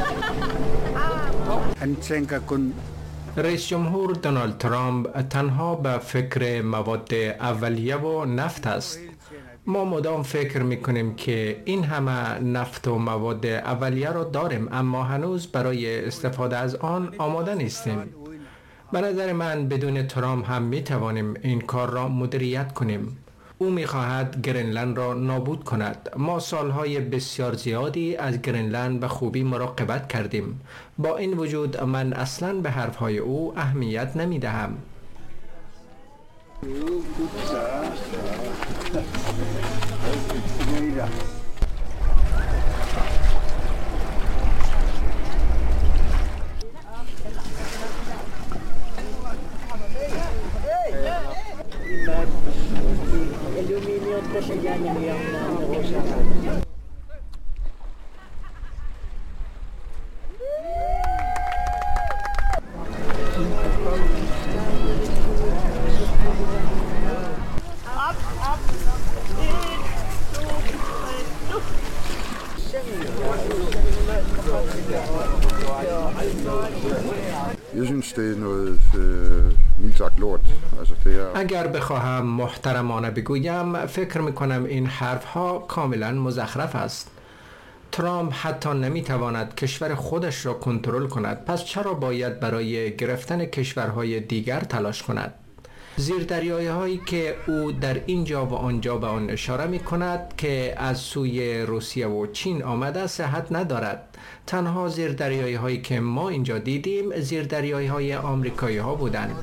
رئیس جمهور دونالد ترامپ تنها به فکر مواد اولیه و نفت است. ما مدام فکر میکنیم که این همه نفت و مواد اولیه را داریم، اما هنوز برای استفاده از آن آماده نیستیم. به نظر من بدون ترامپ هم میتوانیم این کار را مدیریت کنیم. او میخواهد گرینلند را نابود کند. ما سالهای بسیار زیادی از گرینلند به خوبی مراقبت کردیم. با این وجود من اصلاً به حرفهای او اهمیت نمیدهم. Jeg synes, det er noget mildt sagt lort. Altså, det er... اگر بخواهم محترمانه بگویم، فکر میکنم این حرف ها کاملا مزخرف است. ترامپ حتی نمیتواند کشور خودش را کنترل کند، پس چرا باید برای گرفتن کشورهای دیگر تلاش کند؟ زیردریایی هایی که او در اینجا و آنجا به آن اشاره می کند که از سوی روسیه و چین آمده صحت ندارد. تنها زیردریایی هایی که ما اینجا دیدیم زیردریایی های آمریکایی ها بودند.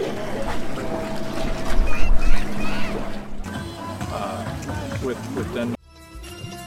With them